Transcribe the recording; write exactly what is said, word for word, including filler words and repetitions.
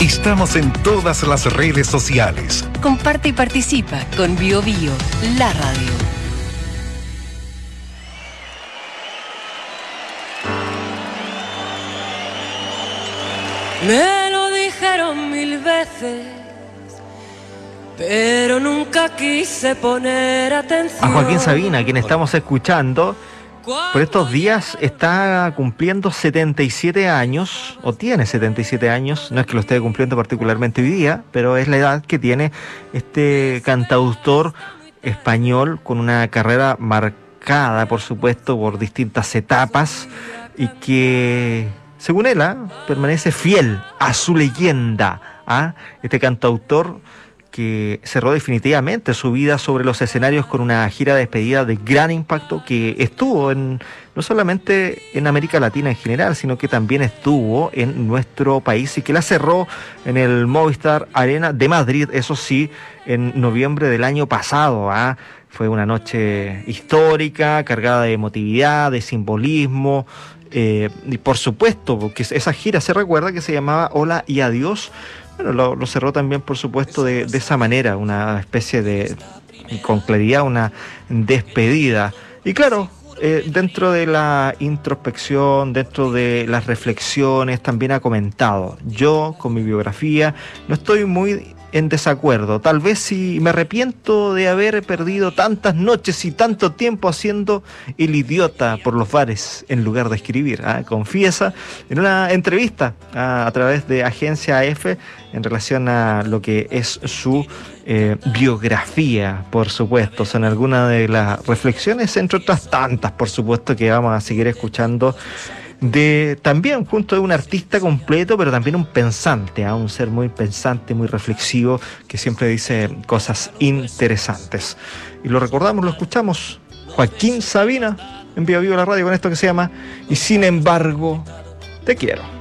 Estamos en todas las redes sociales. Comparte y participa con Bio Bio, la radio. Me lo dijeron mil veces, pero nunca quise poner atención. A Joaquín Sabina, a quien estamos escuchando, por estos días está cumpliendo setenta y siete años, o tiene setenta y siete años, no es que lo esté cumpliendo particularmente hoy día, pero es la edad que tiene este cantautor español con una carrera marcada, por supuesto, por distintas etapas y que, según él, ¿eh? permanece fiel a su leyenda. ¿eh? Este cantautor que cerró definitivamente su vida sobre los escenarios con una gira de despedida de gran impacto, que estuvo en no solamente en América Latina en general, sino que también estuvo en nuestro país y que la cerró en el Movistar Arena de Madrid, eso sí, en noviembre del año pasado. ¿eh? Fue una noche histórica, cargada de emotividad, de simbolismo, eh, y por supuesto, porque esa gira se recuerda que se llamaba Hola y Adiós. Bueno, lo, lo cerró también, por supuesto, de, de esa manera, una especie de, con claridad, una despedida. Y claro, eh, dentro de la introspección, dentro de las reflexiones, también ha comentado: yo, con mi biografía, no estoy muy en desacuerdo. Tal vez si me arrepiento de haber perdido tantas noches y tanto tiempo haciendo el idiota por los bares en lugar de escribir. ¿eh? Confiesa en una entrevista a, a través de Agencia A F en relación a lo que es su eh, biografía, por supuesto. Son algunas de las reflexiones, entre otras tantas, por supuesto, que vamos a seguir escuchando de también junto de un artista completo, pero también un pensante, ¿eh? un ser muy pensante, muy reflexivo, que siempre dice cosas interesantes. Y lo recordamos, lo escuchamos, Joaquín Sabina en Bio Bio la radio, con esto que se llama Y sin embargo te quiero.